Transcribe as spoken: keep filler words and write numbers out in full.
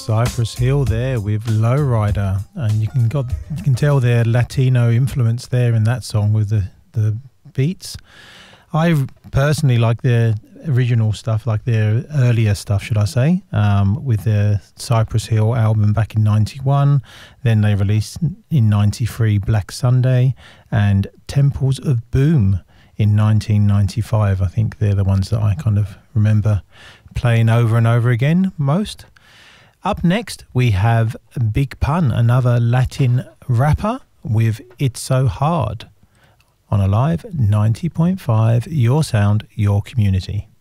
Cypress Hill there with Lowrider, and you can got you can tell their Latino influence there in that song with the the beats. I personally like their original stuff, like their earlier stuff, should I say, um, with their Cypress Hill album back in ninety-one. Then they released in ninety-three Black Sunday and Temples of Boom in nineteen ninety-five. I think they're the ones that I kind of remember playing over and over again most. Up next, we have Big Pun, another Latin rapper with It's So Hard on Alive ninety point five, your sound, your community.